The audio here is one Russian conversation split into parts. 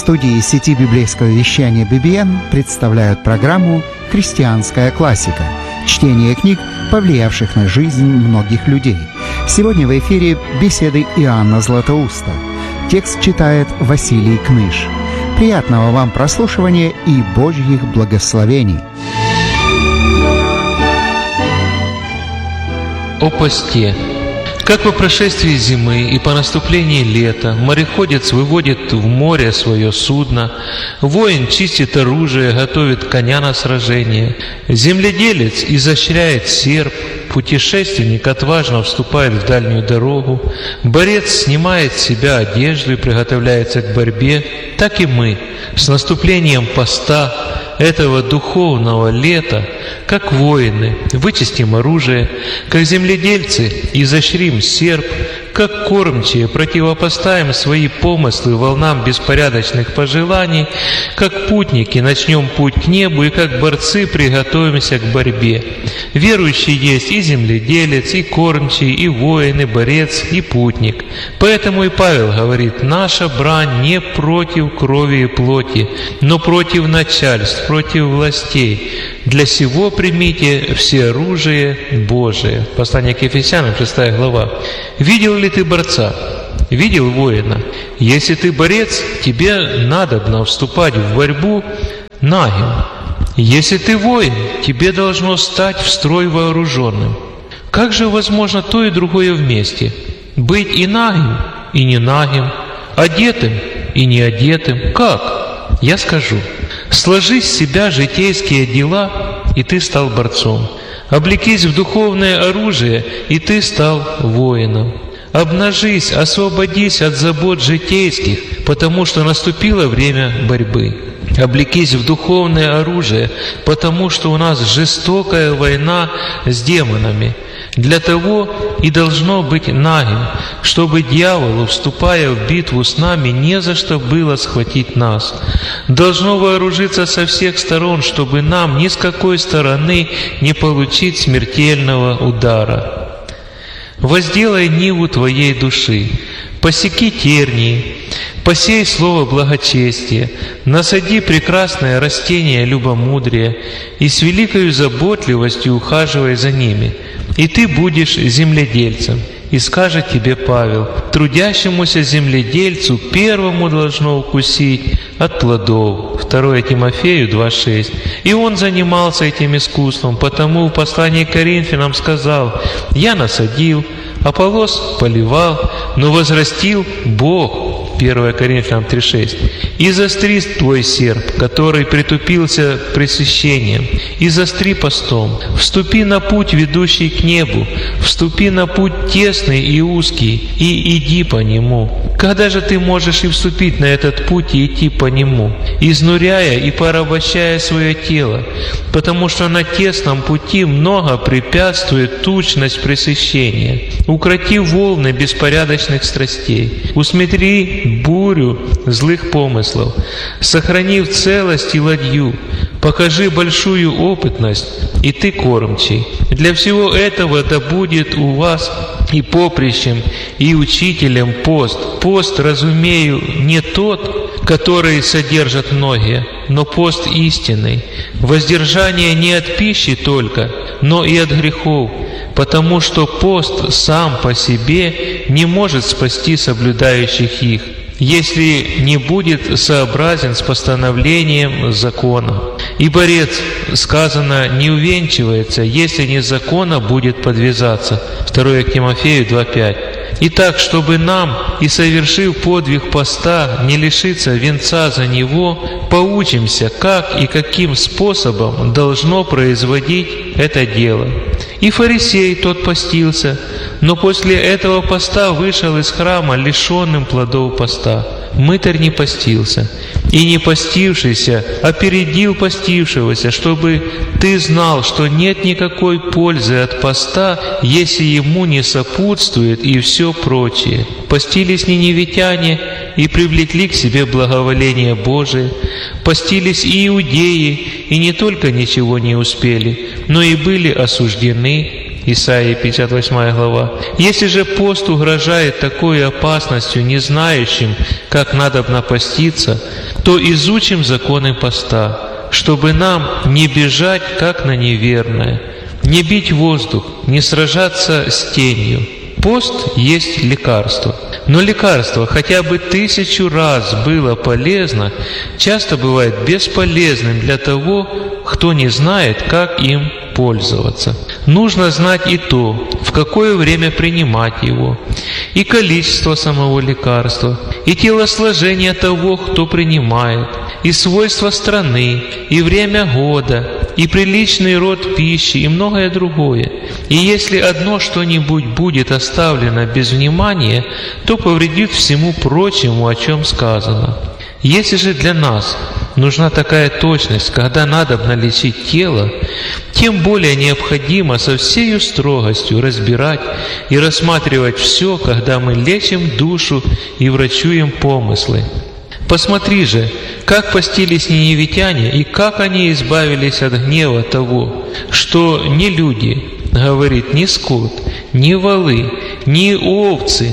студии сети библейского вещания BBN представляют программу «Христианская классика». Чтение книг, повлиявших на жизнь многих людей. Сегодня в эфире беседы Иоанна Златоуста. Текст читает Василий Кныш. Приятного вам прослушивания и Божьих благословений. О посте. Как по прошествии зимы и по наступлении лета мореходец выводит в море свое судно, воин чистит оружие, готовит коня на сражение, земледелец изощряет серп, путешественник отважно вступает в дальнюю дорогу, борец снимает с себя одежду и приготовляется к борьбе, так и мы с наступлением поста этого духовного лета, как воины, вычистим оружие, как земледельцы изощрим серп, как кормчие противопоставим свои помыслы волнам беспорядочных пожеланий, как путники начнем путь к небу и как борцы приготовимся к борьбе. Верующий есть и земледелец, и кормчий, и воин, и борец, и путник. Поэтому и Павел говорит: наша брань не против крови и плоти, но против начальств, против властей. Для сего примите все оружие Божие. Послание к Ефесянам, 6 глава. Видел ли ты борца? Видел воина? Если ты борец, тебе надобно вступать в борьбу нагим. Если ты воин, тебе должно стать в строй вооруженным. Как же возможно то и другое вместе? Быть и нагим, и не нагим, одетым и не одетым? Как? Я скажу. Сложи с себя житейские дела, и ты стал борцом. Облекись в духовное оружие, и ты стал воином. Обнажись, освободись от забот житейских, потому что наступило время борьбы. Облекись в духовное оружие, потому что у нас жестокая война с демонами. Для того и должно быть нагим, чтобы дьяволу, вступая в битву с нами, не за что было схватить нас. Должно вооружиться со всех сторон, чтобы нам ни с какой стороны не получить смертельного удара. Возделай ниву твоей души, посеки тернии, посей слово благочестия, насади прекрасное растение любомудрия и с великою заботливостью ухаживай за ними, и ты будешь земледельцем. И скажет тебе Павел: трудящемуся земледельцу первому должно укусить от плодов. 2 Тимофею 2,6. И он занимался этим искусством, потому в послании к Коринфянам сказал: «Я насадил, Аполлос поливал, но возрастил Бог». 1 Коринфянам 3,6. «И застри твой серп, который притупился пресыщением, и застри постом. Вступи на путь, ведущий к небу, вступи на путь тесный и узкий, и иди по нему». Когда же ты можешь и вступить на этот путь и идти по нему, изнуряя и порабощая свое тело, потому что на тесном пути много препятствует тучность пресыщения. Укроти волны беспорядочных страстей, усмотри бурю злых помыслов, сохрани в целости ладью, покажи большую опытность, и ты кормчий. Для всего этого да будет у вас и поприщем, и учителем пост. Пост, разумею, не тот, который содержат многие, но пост истинный. Воздержание не от пищи только, но и от грехов, потому что пост сам по себе не может спасти соблюдающих их, если не будет сообразен с постановлением закона. И борец, сказано, не увенчивается, если не закона будет подвязаться. 2 Тимофею 2,5. Итак, чтобы нам, и совершив подвиг поста, не лишиться венца за него, поучимся, как и каким способом должно производить это дело. И фарисей тот постился, но после этого поста вышел из храма лишенным плодов поста. Мытарь не постился, и не постившийся опередил постившегося, чтобы ты знал, что нет никакой пользы от поста, если ему не сопутствует и все прочее. Постились ниневитяне и привлекли к себе благоволение Божие, постились и иудеи, и не только ничего не успели, но и были осуждены. Исаии 58 глава. Если же пост угрожает такой опасностью не знающим, как надобно поститься, то изучим законы поста, чтобы нам не бежать, как на неверное, не бить воздух, не сражаться с тенью. Пост есть лекарство. Но лекарство хотя бы 1000 раз было полезно, часто бывает бесполезным для того, кто не знает, как им пользоваться. Нужно знать и то, в какое время принимать его, и количество самого лекарства, и телосложение того, кто принимает, и свойства страны, и время года, и приличный род пищи, и многое другое. И если одно что-нибудь будет оставлено без внимания, то повредит всему прочему, о чем сказано. Если же для нас нужна такая точность, когда надобно лечить тело, тем более необходимо со всею строгостью разбирать и рассматривать все, когда мы лечим душу и врачуем помыслы. Посмотри же, как постились ниневитяне и как они избавились от гнева того, что не люди, говорит, ни скот, ни волы, ни овцы,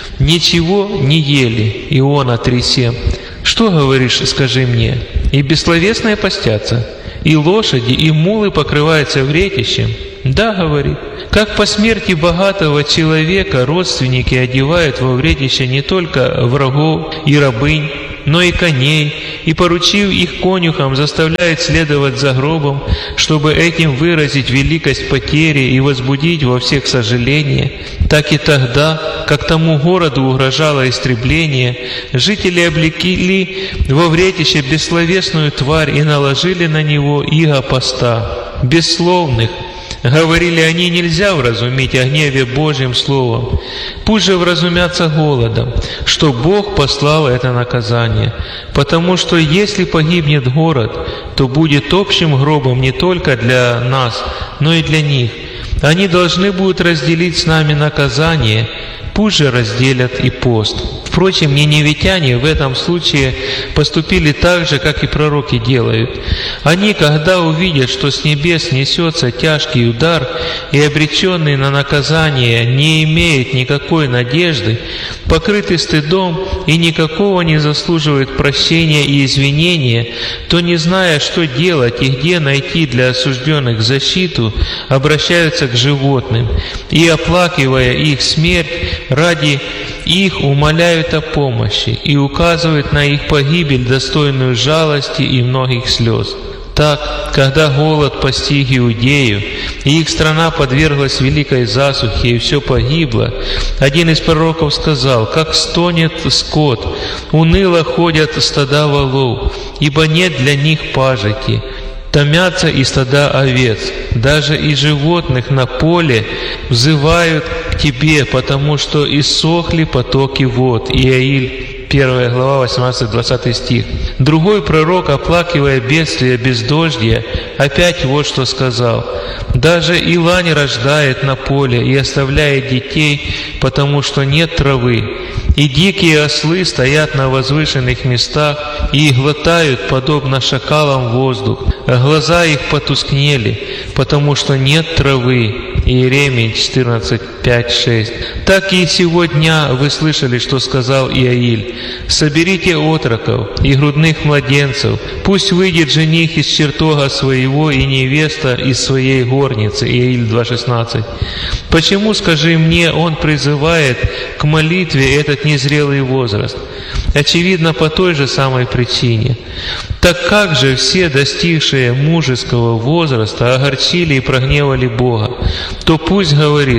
ничего не ели. Иона 3:7. Что говоришь, скажи мне? И бессловесные постятся, и лошади, и мулы покрываются вретищем. Да, говорит, как по смерти богатого человека родственники одевают во вретище не только врагов и рабынь, но и коней, и, поручив их конюхам, заставляет следовать за гробом, чтобы этим выразить великость потери и возбудить во всех сожаление, так и тогда, как тому городу угрожало истребление, жители облекли во вретище бессловесную тварь и наложили на него иго поста, бессловных. Говорили они, нельзя вразумить о гневе Божьим словом. Пусть же вразумятся голодом, что Бог послал это наказание. Потому что если погибнет город, то будет общим гробом не только для нас, но и для них. Они должны будут разделить с нами наказание, пусть же разделят и пост. Впрочем, ниневитяне в этом случае поступили так же, как и пророки делают. Они, когда увидят, что с небес несется тяжкий удар, и обреченный на наказание не имеет никакой надежды, покрыты стыдом и никакого не заслуживает прощения и извинения, то, не зная, что делать и где найти для осужденных защиту, обращаются к животным и, оплакивая их смерть, ради их умоляют о помощи и указывают на их погибель, достойную жалости и многих слез. Так, когда голод постиг Иудею, и их страна подверглась великой засухе, и все погибло, один из пророков сказал: «Как стонет скот, уныло ходят стада волов, ибо нет для них пажити. Томятся и стада овец, даже и животных на поле взывают к Тебе, потому что иссохли потоки вод». Иаиль 1 глава, 18-20 стих. Другой пророк, оплакивая бедствие бездождья, опять вот что сказал: «Даже и лань рождает на поле и оставляет детей, потому что нет травы. И дикие ослы стоят на возвышенных местах и глотают, подобно шакалам, воздух. Глаза их потускнели, потому что нет травы». Иеремии 14, 5, 6. Так и сегодня вы слышали, что сказал Иаиль: «Соберите отроков и грудных младенцев, пусть выйдет жених из чертога своего и невеста из своей горницы». Иаиль 2,16. Почему, скажи мне, он призывает к молитве этот незрелый возраст? Очевидно, по той же самой причине. Так как же все достигшие мужеского возраста огорчили и прогневали Бога, то пусть говорит: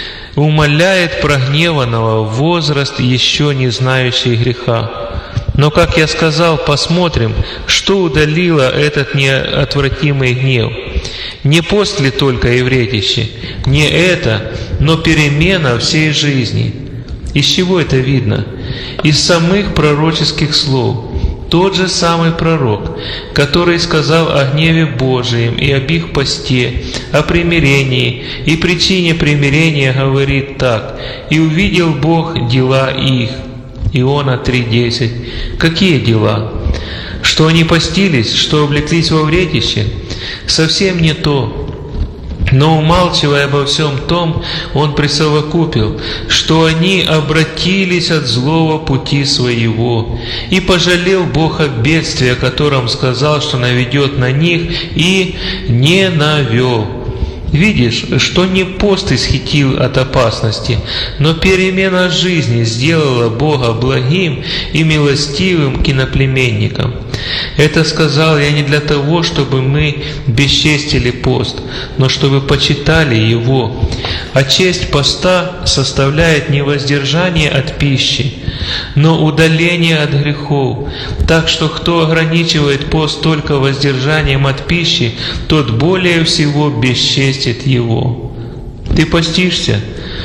умоляет прогневанного возраст, еще не знающий греха. Но, как я сказал, посмотрим, что удалило этот неотвратимый гнев. Не пост ли только и вретище? Не это, но перемена всей жизни. Из чего это видно? Из самых пророческих слов. Тот же самый пророк, который сказал о гневе Божием и об их посте, о примирении и причине примирения, говорит так: «И увидел Бог дела их». Иона 3:10. Какие дела? Что они постились, что облеклись во вретище? Совсем не то. Но, умалчивая обо всем том, он присовокупил, что они обратились от злого пути своего, и пожалел Бог о бедствии, о котором сказал, что наведет на них, и не навел. Видишь, что не пост исхитрил от опасности, но перемена жизни сделала Бога благим и милостивым к иноплеменникам. Это сказал я не для того, чтобы мы бесчестили пост, но чтобы почитали его. А честь поста составляет не воздержание от пищи, но удаление от грехов. Так что кто ограничивает пост только воздержанием от пищи, тот более всего бесчестит его. Ты постишься?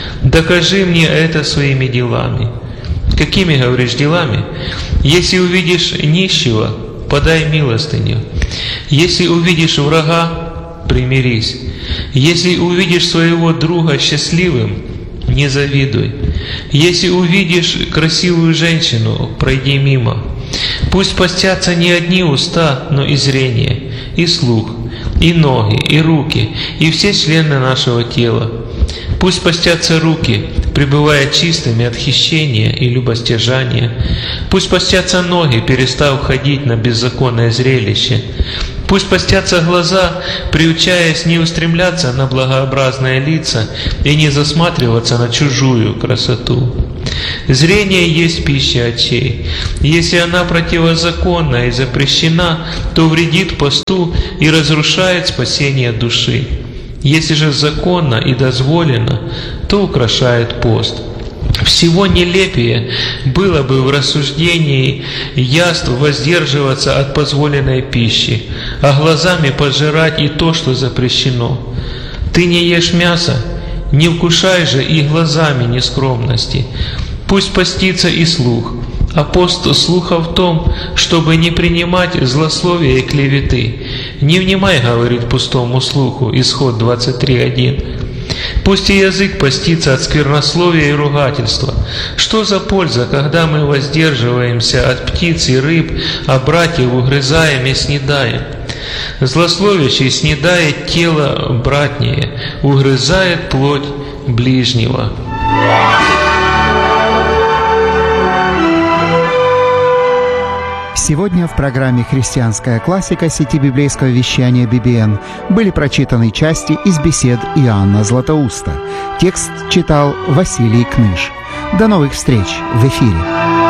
Докажи мне это своими делами. Какими, говоришь, делами? Если увидишь нищего, подай милостыню. Если увидишь врага, примирись. Если увидишь своего друга счастливым, не завидуй. Если увидишь красивую женщину, пройди мимо. Пусть постятся не одни уста, но и зрение, и слух, и ноги, и руки, и все члены нашего тела. Пусть постятся руки, пребывая чистыми от хищения и любостяжания. Пусть постятся ноги, перестав ходить на беззаконное зрелище. Пусть постятся глаза, приучаясь не устремляться на благообразные лица и не засматриваться на чужую красоту. Зрение есть пища очей. Если она противозаконна и запрещена, то вредит посту и разрушает спасение души. Если же законно и дозволено, то украшает пост. Всего нелепее было бы в рассуждении яств воздерживаться от позволенной пищи, а глазами пожирать и то, что запрещено. Ты не ешь мясо, не вкушай же и глазами нескромности. Пусть постится и слух, а пост слуха в том, чтобы не принимать злословия и клеветы. Не внимай, говорит пустому слуху, Исход 23:1. Пусть и язык постится от сквернословия и ругательства. Что за польза, когда мы воздерживаемся от птиц и рыб, а братьев угрызаем и снедаем? Злословящий снедает тело братнее, угрызает плоть ближнего. Сегодня в программе «Христианская классика» сети библейского вещания BBN были прочитаны части из бесед Иоанна Златоуста. Текст читал Василий Кныш. До новых встреч в эфире.